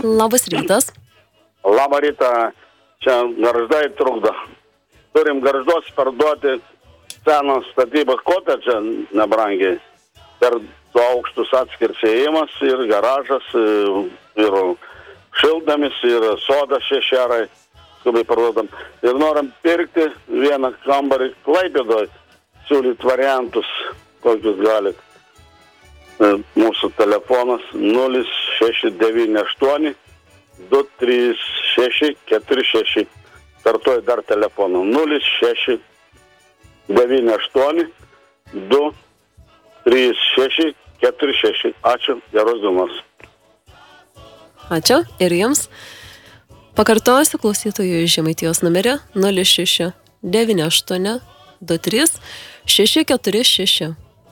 Labas rytas. Labą rytą, čia garždai trukdo. Turim garždos parduoti seną statybą kotedžą nebrangiai. Per 2 aukštus atskirs įėjimas ir garažas, ir šildamis, ir sodas 6 arai, skubiai parduodam. Ir norim pirkti vieną kambarį Klaipėdoj, siūlyt variantus, kokius galit. Mūsų telefonas 0698 236 46. Kartuoju dar telefoną 0698 236 46. Ačiū, geros dienos. Ačiū ir jums. Pakartosiu klausytojų Žemaitijos numerį 0698 23 646.